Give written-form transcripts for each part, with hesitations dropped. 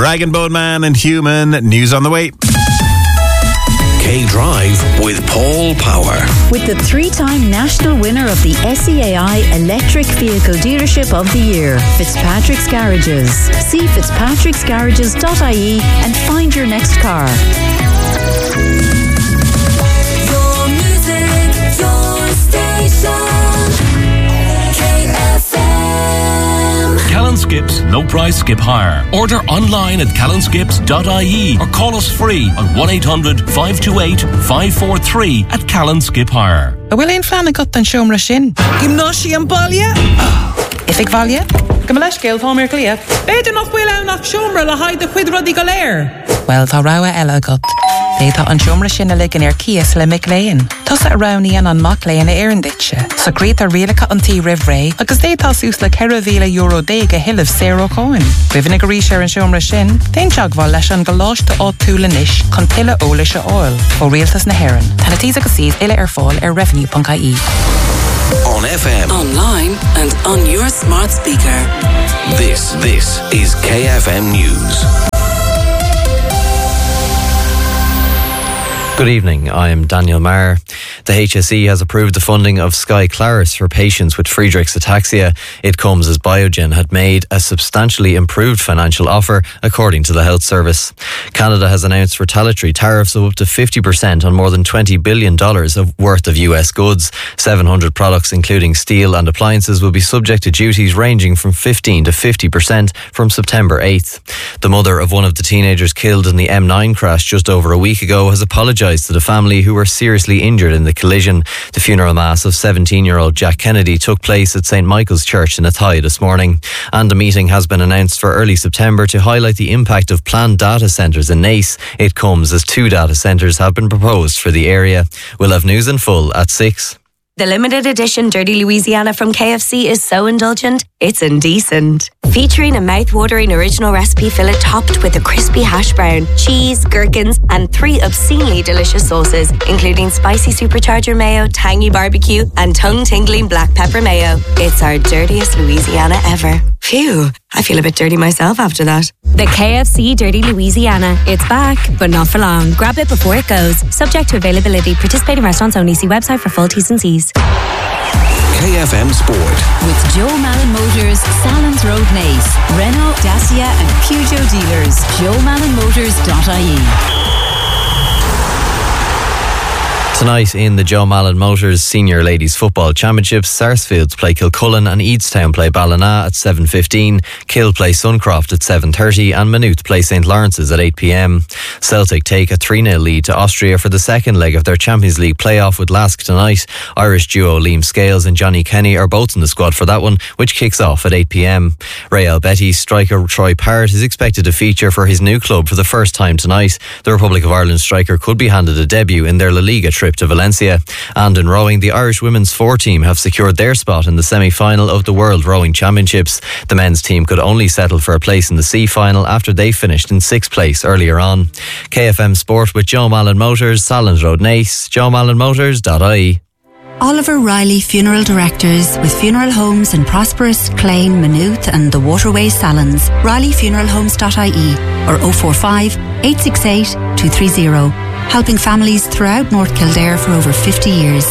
Rag and Bone Man and Human. News on the way. K-Drive with Paul Power. With the 3-time national winner of the SEAI Electric Vehicle Dealership of the Year, Fitzpatrick's Garages. See fitzpatricksgarages.ie and find your next car. Your music, your station. Callan Skips No Price Skip Hire. Order online at callanskips.ie or call us free on 1-800-528-543 at Callan Skip Hire. Bhfuil éon fleanna got an siomra sin. Gymnáisi an baile? If ag bhaile? Go leis céil táimir clia. Beidir nach bhfuil anach siomra le haid a chuid rudí go léir. Well, tá rawa eile got. Tá an siomra sin a ligan Cias le Micléin. Tás a raníon an Macléin a Éirinditse. So grét a rialacha an tí rih ré, agus tá sús le €1,000 déige hilh Sarah Cohen. Rihanna go rísir an siomra sin, déon teagháil leis an goláiste á túlanis chun pile ólais a oil ó rialtas na Héireann. Tána tí agus síos ile ar fáil ar revenue.ie. On FM, online and on your smart speaker. This is KFM News. Good evening, I am Daniel Maher. The HSE has approved the funding of Sky Claris for patients with Friedreich's ataxia. It comes as Biogen had made a substantially improved financial offer, according to the Health Service. Canada has announced retaliatory tariffs of up to 50% on more than $20 billion worth of US goods. 700 products, including steel and appliances, will be subject to duties ranging from 15 to 50% from September 8th. The mother of one of the teenagers killed in the M9 crash just over a week ago has apologised to the family who were seriously injured in the collision. The funeral mass of 17-year-old Jack Kennedy took place at St Michael's Church in Athy this morning, and a meeting has been announced for early September to highlight the impact of planned data centres in Naas. It comes as 2 data centres have been proposed for the area. We'll have news in full at 6. The limited edition Dirty Louisiana from KFC is so indulgent, it's indecent. Featuring a mouth-watering original recipe fillet topped with a crispy hash brown, cheese, gherkins, and 3 obscenely delicious sauces, including spicy supercharger mayo, tangy barbecue, and tongue-tingling black pepper mayo. It's our dirtiest Louisiana ever. Phew, I feel a bit dirty myself after that. The KFC Dirty Louisiana. It's back, but not for long. Grab it before it goes. Subject to availability. Participating restaurants only. See website for full T's and C's. KFM Sport. With Joe Malin Motors, Salons Road Naas, Renault, Dacia and Peugeot dealers. JoeMalinMotors.ie. Tonight in the Joe Malin Motors Senior Ladies Football Championships, Sarsfields play Kilcullen and Eadstown play Ballina at 7:15, Kill play Suncroft at 7:30 and Maynooth play St Lawrence's at 8 p.m. Celtic take a 3-0 lead to Austria for the second leg of their Champions League playoff with Lask tonight. Irish duo Liam Scales and Johnny Kenny are both in the squad for that one, which kicks off at 8 p.m. Real Betis striker Troy Parrott is expected to feature for his new club for the first time tonight. The Republic of Ireland striker could be handed a debut in their La Liga trip to Valencia. And in rowing, the Irish women's 4 team have secured their spot in the semi-final of the World Rowing Championships. The men's team could only settle for a place in the C final after they finished in 6th place earlier on. KFM Sport with Joe Malin Motors, Salons Road Naas, JoeMalinMotors.ie. Oliver Riley Funeral Directors with funeral homes in Prosperous, Clane, Maynooth and the Waterways Salons. RileyFuneralHomes.ie or 045 868 230. Helping families throughout North Kildare for over 50 years.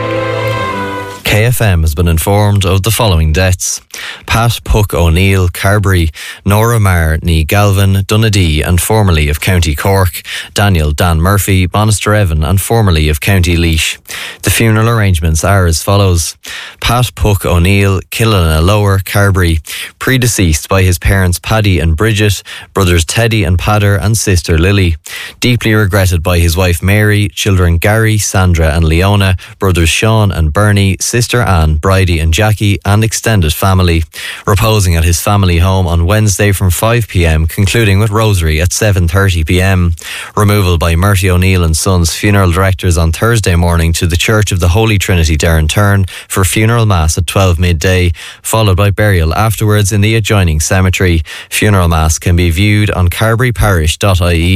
KFM has been informed of the following deaths: Pat Puck O'Neill, Carberry; Nora Marr, Nee Galvin, Dunedee and formerly of County Cork; Daniel Dan Murphy, Monasterevan and formerly of County Laois. The funeral arrangements are as follows: Pat Puck O'Neill, Killana Lower, Carberry, predeceased by his parents Paddy and Bridget, brothers Teddy and Padder and sister Lily. Deeply regretted by his wife Mary, children Gary, Sandra and Leona, brothers Sean and Bernie, sister Anne, Bridie and Jackie and extended family. Reposing at his family home on Wednesday from 5 p.m, concluding with Rosary at 7:30 p.m. Removal by Murty O'Neill and Sons funeral directors on Thursday morning to the Church of the Holy Trinity Derrynturn for funeral mass at 12 midday, followed by burial afterwards in the adjoining cemetery. Funeral mass can be viewed on carberryparish.ie.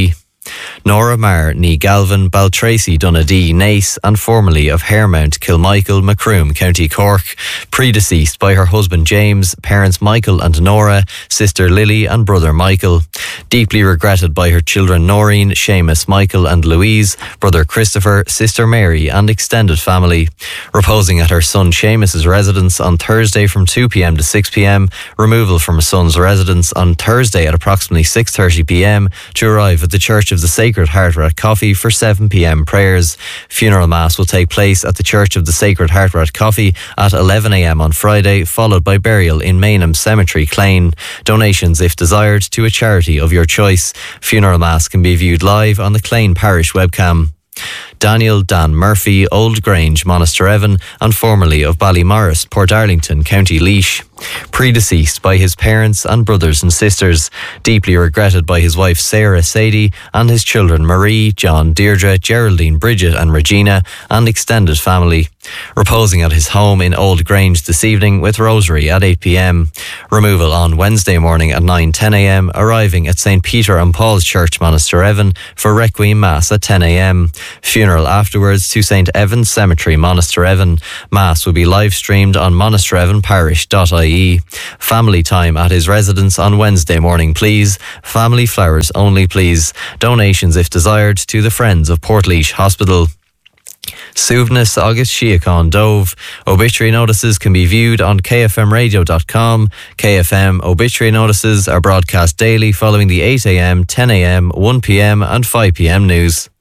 Nora Maher ní Galvin Baltracy Donadee Nace and formerly of Hairmount, Kilmichael, Macroom, County Cork, predeceased by her husband James, parents Michael and Nora, sister Lily and brother Michael. Deeply regretted by her children Noreen, Seamus, Michael and Louise, brother Christopher, sister Mary and extended family. Reposing at her son Seamus's residence on Thursday from 2 p.m. to 6 p.m, removal from her son's residence on Thursday at approximately 6:30 p.m. to arrive at the Church of the Sacred Heart Rat Coffee for 7 p.m. prayers. Funeral Mass will take place at the Church of the Sacred Heart Rat Coffee at 11 a.m. on Friday, followed by burial in Maynham Cemetery, Clane. Donations, if desired, to a charity of your choice. Funeral Mass can be viewed live on the Clane Parish webcam. Daniel Dan Murphy, Old Grange, Monasterevin, and formerly of Ballymorris, Portarlington, County Laois. Predeceased by his parents and brothers and sisters. Deeply regretted by his wife Sarah Sadie and his children Marie, John, Deirdre, Geraldine, Bridget and Regina, and extended family. Reposing at his home in Old Grange this evening with Rosary at 8 p.m. Removal on Wednesday morning at 9:10 a.m, arriving at St. Peter and Paul's Church, Monasterevin, for Requiem Mass at 10 a.m. Funeral afterwards to St. Evan's Cemetery, Monasterevin. Mass will be live streamed on monasterevinparish.ie. Family time at his residence on Wednesday morning, please. Family flowers only, please. Donations, if desired, to the Friends of Portlaoise Hospital. Suivnis August Shiacon Dove. Obituary notices can be viewed on kfmradio.com. KFM obituary notices are broadcast daily following the 8 a.m, 10 a.m, 1 p.m, and 5 p.m news.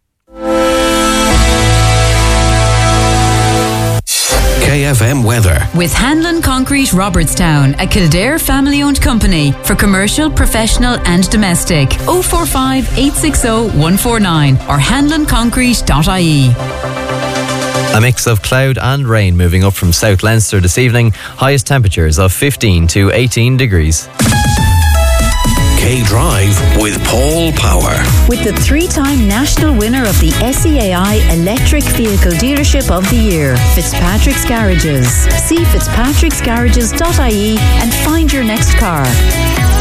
KFM weather. With Hanlon Concrete Robertstown, a Kildare family-owned company for commercial, professional and domestic. 045 860 149 or hanlonconcrete.ie. A mix of cloud and rain moving up from South Leinster this evening. Highest temperatures of 15 to 18 degrees. K-Drive with Paul Power. With the 3-time national winner of the SEAI Electric Vehicle Dealership of the Year, Fitzpatrick's Garages. See fitzpatricksgarages.ie and find your next car.